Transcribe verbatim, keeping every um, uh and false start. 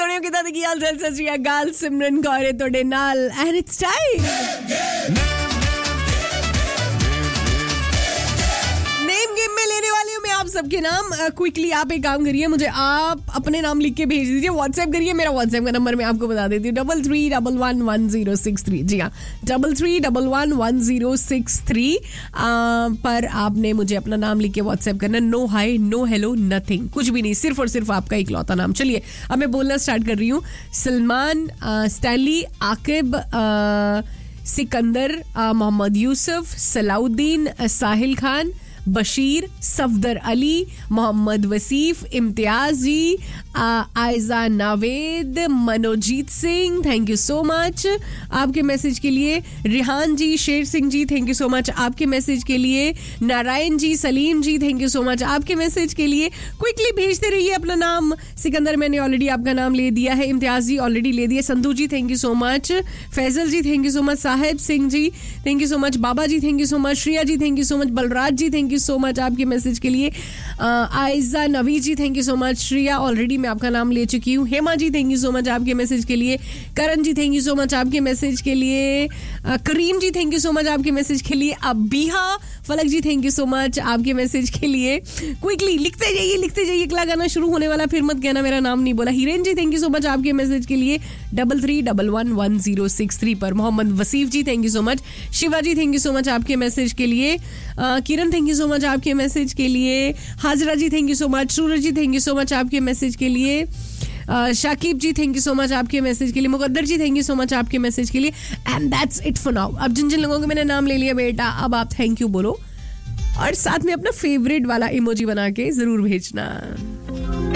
सोनियो की दादी की हाल चाल सत श्री अकाल सिमरन कौर है तोड़े नाल and it's time name game में लेने वाली हूँ मैं आप सबके नाम. क्विकली uh, आप एक काम करिए, मुझे आप अपने नाम लिख के भेज दीजिए. व्हाट्सएप करिए, मेरा व्हाट्सएप का नंबर मैं आपको बता देती हूँ double three double one one zero six three. जी हाँ, double three double one one zero six three पर आपने मुझे अपना नाम लिख के व्हाट्सएप करना. No high, no hello, nothing, कुछ भी नहीं, सिर्फ और सिर्फ आपका इकलौता नाम. चलिए अब मैं बोलना स्टार्ट कर रही हूँ. Salman, Stanley, Aqib, Sikandar, Mohammad Yusuf, Salauddin, Sahil Khan, Bashir, Safdar Ali, Mohammad वसीफ, Imtiaz ji, Aiza Naved, Manojit Singh, thank you so much आपके मैसेज के लिए. रिहान जी, Sher Singh ji, thank you so much आपके मैसेज के लिए. नारायण जी, सलीम जी, थैंक यू सो मच आपके मैसेज के लिए. क्विकली भेजते रहिए अपना नाम. सिकंदर, मैंने ऑलरेडी आपका नाम ले दिया है. इम्तियाज जी ऑलरेडी ले दिया. संधू जी, thank you so much. Faizal ji, thank you so much. Sahib Singh ji, thank you so much. Baba ji, thank you so much. Shriya ji, thank you so much. Balraj ji, thank you so much आपके message के लिए. आयजा नवी जी, thank you so much. Shriya, already मैं आपका नाम ले चुकी हूँ. Hema ji, thank you so much आपके मैसेज के लिए. करण जी, थैंक यू सो मच आपके मैसेज के लिए. करीम जी, थैंक यू सो मच आपके मैसेज के लिए. अबीहा, फलक जी, थैंक यू सो मच आपके मैसेज के लिए. क्विकली लिखते जाइए लिखते जाइए अगला गाना शुरू होने वाला, फिर मत कहना मेरा नाम नहीं बोला. हिरेन जी, थैंक यू सो मच आपके मैसेज के लिए double three double one one zero six three पर. मोहम्मद वसीफ जी, thank you so much. Shiva ji, thank you so much आपके मैसेज के लिए. किरण, थैंक यू सो मच आपके मैसेज के लिए. हाजरा जी, thank you so much. Suraj ji, thank you so much आपके message के लिए. शाकिब जी, थैंक यू सो मच आपके मैसेज के लिए. मुकद्दर जी, थैंक यू सो मच आपके मैसेज के लिए. And that's it for now. अब जिन जिन लोगों के मैंने नाम ले लिया बेटा, अब आप थैंक यू बोलो और साथ में अपना फेवरेट वाला इमोजी बना के जरूर भेजना.